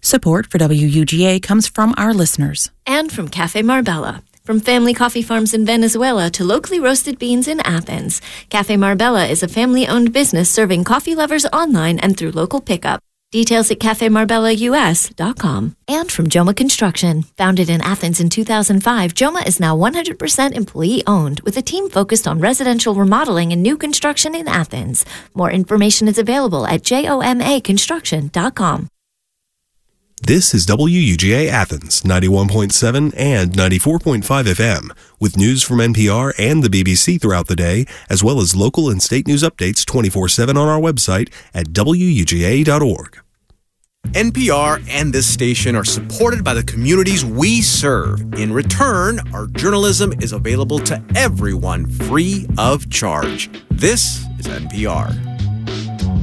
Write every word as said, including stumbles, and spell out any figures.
Support for W U G A comes from our listeners. And from Cafe Marbella. From family coffee farms in Venezuela to locally roasted beans in Athens, Cafe Marbella is a family-owned business serving coffee lovers online and through local pickup. Details at cafe marbella u s dot com. And from Joma Construction. Founded in Athens in two thousand five, Joma is now one hundred percent employee-owned with a team focused on residential remodeling and new construction in Athens. More information is available at joma construction dot com. This is W U G A Athens, ninety-one point seven and ninety-four point five F M, with news from N P R and the B B C throughout the day, as well as local and state news updates twenty-four seven on our website at w u g a dot org. N P R and this station are supported by the communities we serve. In return, our journalism is available to everyone free of charge. This is N P R.